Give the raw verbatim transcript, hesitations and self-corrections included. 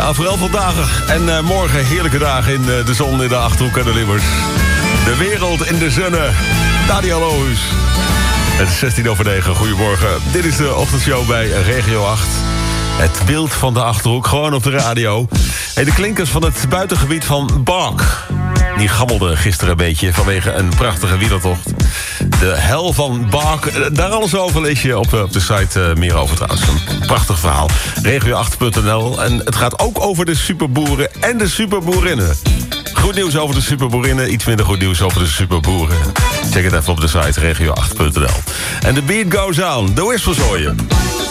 Ja, vooral vandaag en uh, morgen heerlijke dagen in uh, de zon in de Achterhoek en de Limmers. De wereld in de zonne. Nadia Lohuus. Het is zestien over negen. Goedemorgen. Dit is de ochtendshow bij Regio acht. Het beeld van de Achterhoek, gewoon op de radio. Hey, de klinkers van het buitengebied van Bark. Die gammelden gisteren een beetje vanwege een prachtige wielertocht. De hel van Bark. Daar alles over lees je op, op de site uh, meer over trouwens. Een prachtig verhaal. regio acht punt n l. En het gaat ook over de superboeren en de superboerinnen. Goed nieuws over de superboerinnen, iets minder goed nieuws over de superboeren. Check het even op de site regio acht punt n l. En de beat goes on. De whistles hoor je.